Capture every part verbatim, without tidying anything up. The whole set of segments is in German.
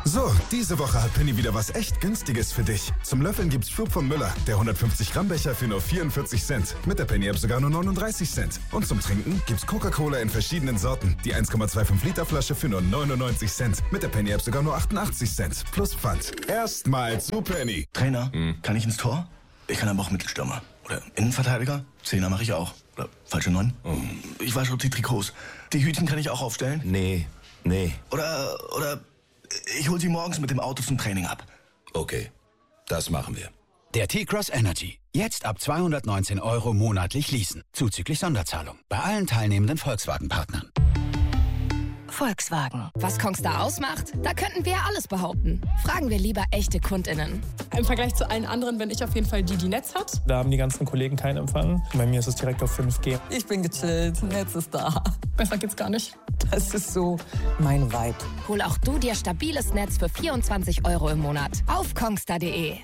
So, diese Woche hat Penny wieder was echt Günstiges für dich. Zum Löffeln gibt's Flug von Müller, der hundertfünfzig Gramm Becher für nur vierundvierzig Cent. Mit der Penny-App sogar nur neununddreißig Cent. Und zum Trinken gibt's Coca-Cola in verschiedenen Sorten. Die eins Komma fünfundzwanzig Liter Flasche für nur neunundneunzig Cent. Mit der Penny-App sogar nur achtundachtzig Cent. Plus Pfand. Erstmal zu Penny. Trainer, hm. kann ich ins Tor? Ich kann aber auch Mittelstürmer. Oder Innenverteidiger? Zehner mache ich auch. Oder falsche Neun? Oh. Ich wasche auch die Trikots. Die Hütchen kann ich auch aufstellen? Nee, nee. Oder, oder ich hol sie morgens mit dem Auto zum Training ab. Okay, das machen wir. Der T-Cross Energy. Jetzt ab zweihundertneunzehn Euro monatlich leasen. Zuzüglich Sonderzahlung. Bei allen teilnehmenden Volkswagen-Partnern. Volkswagen. Was Kongstar ausmacht? Da könnten wir alles behaupten. Fragen wir lieber echte KundInnen. Im Vergleich zu allen anderen bin ich auf jeden Fall die, die Netz hat. Da haben die ganzen Kollegen keinen Empfang. Bei mir ist es direkt auf fünf G. Ich bin gechillt, Netz ist da. Besser geht's gar nicht. Das ist so mein Vibe. Hol auch du dir stabiles Netz für vierundzwanzig Euro im Monat. Auf kongstar punkt de.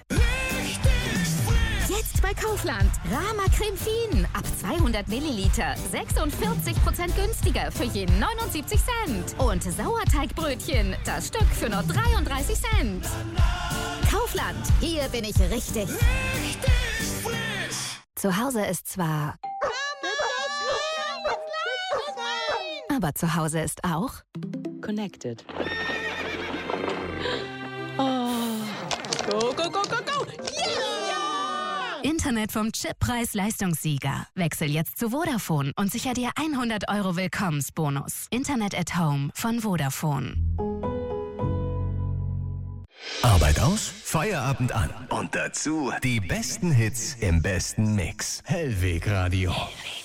Jetzt bei Kaufland. Rama Creme Fien. Ab zweihundert Milliliter. sechsundvierzig Prozent günstiger für jeden neunundsiebzig Cent. Und Sauerteigbrötchen. Das Stück für nur dreiunddreißig Cent. Kaufland. Hier bin ich richtig. Richtig frisch. Zu Hause ist zwar... Aber zu Hause ist auch... Connected. Oh. Go, go, go, go, go. Yeah! Internet vom Chippreis-Leistungssieger. Wechsel jetzt zu Vodafone und sicher dir hundert Euro Willkommensbonus. Internet at Home von Vodafone. Arbeit aus, Feierabend an. Und dazu die besten Hits im besten Mix. Hellweg Radio. Hellweg.